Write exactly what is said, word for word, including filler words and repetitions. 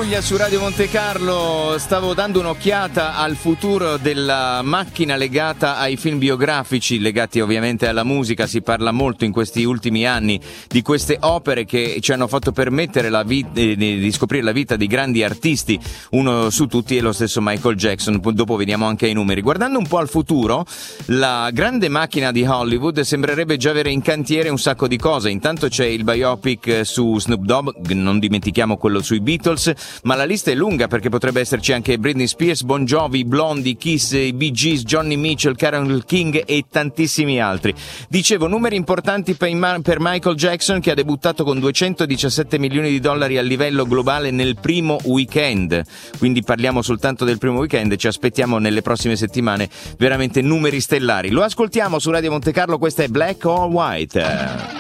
Puglia su Radio Monte Carlo. Stavo dando un'occhiata al futuro della macchina legata ai film biografici, legati ovviamente alla musica. Si parla molto in questi ultimi anni di queste opere che ci hanno fatto permettere la vita, di scoprire la vita di grandi artisti. Uno su tutti è lo stesso Michael Jackson. Dopo vediamo anche ai numeri. Guardando un po' al futuro, la grande macchina di Hollywood sembrerebbe già avere in cantiere un sacco di cose. Intanto c'è il biopic su Snoop Dogg, non dimentichiamo quello sui Beatles, ma la lista è lunga perché potrebbe esserci anche Britney Spears, Bon Jovi, Blondie, Kiss, i Bee Gees, Johnny Mitchell, Carole King e tantissimi altri. Dicevo, numeri importanti per Michael Jackson, che ha debuttato con duecentodiciassette milioni di dollari a livello globale nel primo weekend, quindi parliamo soltanto del primo weekend. Ci aspettiamo nelle prossime settimane veramente numeri stellari. Lo ascoltiamo su Radio Monte Carlo, questa è Black or White.